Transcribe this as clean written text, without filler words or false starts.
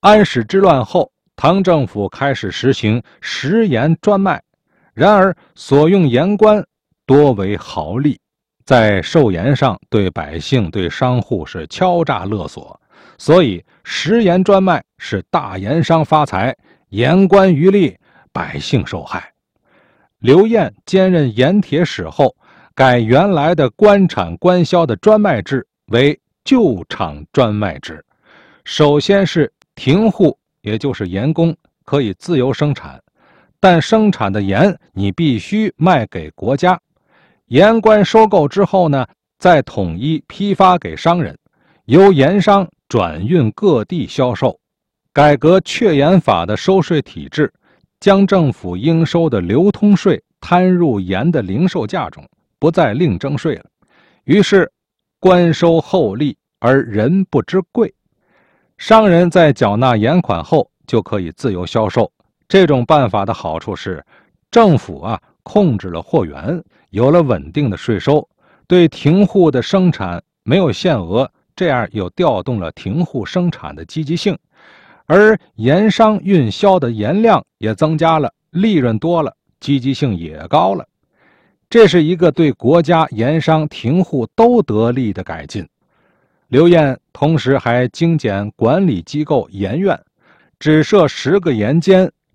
安史之乱后，唐政府开始实行食盐专卖，然而所用盐官多为豪吏，在售盐上对百姓对商户是敲诈勒索，所以食盐专卖使大盐商发财，盐官渔利，百姓受害。刘晏兼任盐铁使后，改原来的官产官销的专卖制为旧厂专卖制。首先是停户，也就是盐工，可以自由生产，但生产的盐你必须卖给国家。盐官收购之后呢，再统一批发给商人，由盐商转运各地销售。改革确盐法的收税体制，将政府应收的流通税摊入盐的零售价中，不再另征税了。于是官收厚利，而人不知贵。商人在缴纳盐款后就可以自由销售。这种办法的好处是，政府控制了货源，有了稳定的税收，对停户的生产没有限额，这样又调动了停户生产的积极性，而盐商运销的盐量也增加了，利润多了，积极性也高了。这是一个对国家、盐商、停户都得利的改进。刘晏同时还精简管理机构盐院，只设10个盐监，